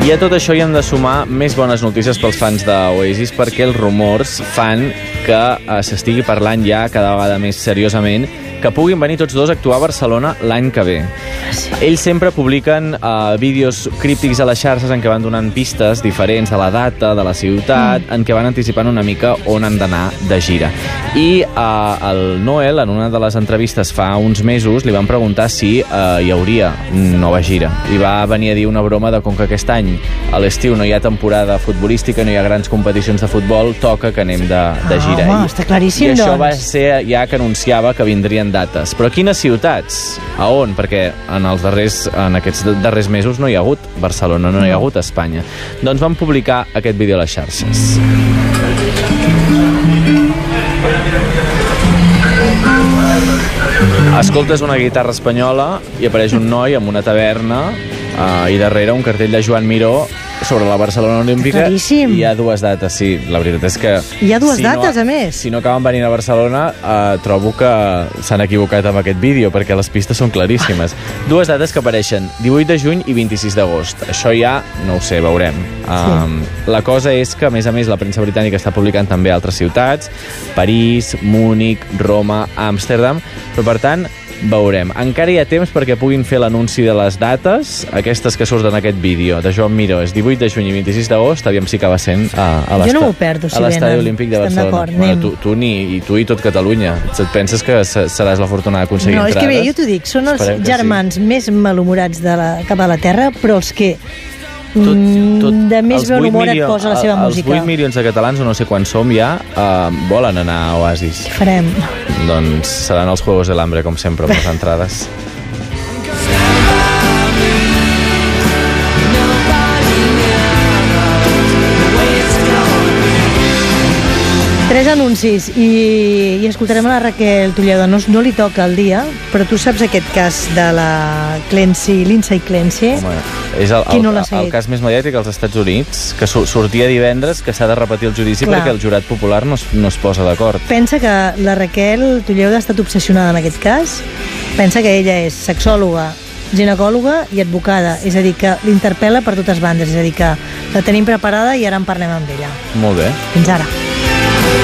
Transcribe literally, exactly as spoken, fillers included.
I a tot això hi hem de sumar més bones notícies pels fans d'Oasis, perquè els rumors fan que eh, s'estigui parlant ja cada vegada més seriosament que puguin venir tots dos a actuar a Barcelona l'any que ve. Ells sempre publiquen uh, vídeos críptics a les xarxes en què van donant pistes diferents de la data, de la ciutat, mm. en què van anticipant una mica on han d'anar de gira. I uh, el Noel, en una de les entrevistes fa uns mesos, li van preguntar si uh, hi hauria nova gira. I va venir a dir una broma de com que aquest any a l'estiu no hi ha temporada futbolística, no hi ha grans competicions de futbol, toca que anem de, de gira. Ah, home, està claríssim, I això doncs. va ser ja que anunciava que vindrien dates. Però quines ciutats? A on? Perquè en els darrers, en aquests darrers mesos no hi ha hagut Barcelona, no hi ha hagut Espanya. Doncs van publicar aquest vídeo a les xarxes. Escoltes una guitarra espanyola i apareix un noi amb una taverna uh, i darrere un cartell de Joan Miró sobre la Barcelona Olímpica. Claríssim. I hi ha dues dates, sí. La veritat és que... Hi ha dues si dates, no, a més. Si no acaben venint a Barcelona, eh, trobo que s'han equivocat amb aquest vídeo, perquè les pistes són claríssimes. Dues dates que apareixen, divuit de juny i vint-i-sis d'agost. Això ja, no ho sé, veurem. Um, sí. La cosa és que, a més a més, la premsa britànica està publicant també altres ciutats, París, Múnich, Roma, Amsterdam, però per tant, veurem. Encara hi ha temps perquè puguin fer l'anunci de les dates, aquestes que surten en aquest vídeo de Joan Miró, és divuit de juny i vint-i-sis d'agost, aviam si acaba sent a, a jo no m'ho perdo, si a l'Estadi venen. Olímpic de Estem Barcelona. Bueno, tu, tu, ni, i tu i tot Catalunya. Et penses que seràs l'afortunada d'aconseguir no, entrades? No, és que bé, jo t'ho dic, són els Esperem germans sí. més malhumorats de la, cap a la Terra, però els que tot, tot, de més bon humor et posa la seva els música. Els vuit milions de catalans, o no sé quants som ja, uh, volen anar a Oasis. Què farem? Doncs seran els Juegos del Hambre, com sempre, amb les entrades. Tres anuncis i, i escoltarem a la Raquel Tulleda. No, no li toca el dia, però tu saps aquest cas de la Clancy, Lindsay Clancy? Home, és el, el, no el, el cas més mediàtic als Estats Units, que sortia divendres, que s'ha de repetir el judici Clar. perquè el jurat popular no es, no es posa d'acord. Pensa que la Raquel Tulleda ha estat obsessionada en aquest cas. Pensa que ella és sexòloga, ginecòloga i advocada, és a dir, que l'interpel·la per totes bandes, és a dir, que la tenim preparada i ara en parlem amb ella. Molt bé. Fins ara.